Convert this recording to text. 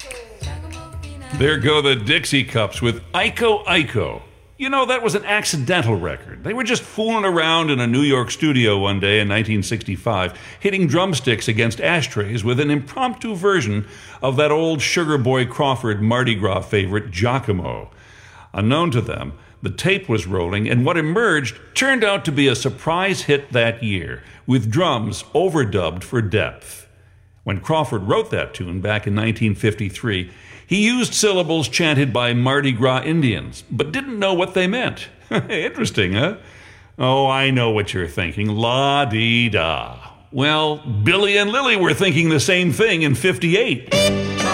There go the Dixie Cups with Iko Iko. You know, that was an accidental record. They were just fooling around in a New York studio one day in 1965, hitting drumsticks against ashtrays with an impromptu version of that old Sugar Boy Crawford Mardi Gras favorite, Giacomo. Unknown to them, the tape was rolling, and what emerged turned out to be a surprise hit that year, with drums overdubbed for depth. When Crawford wrote that tune back in 1953, he used syllables chanted by Mardi Gras Indians, but didn't know what they meant. Interesting, huh? Oh, I know what you're thinking. La-dee-da. Well, Billy and Lily were thinking the same thing in '58.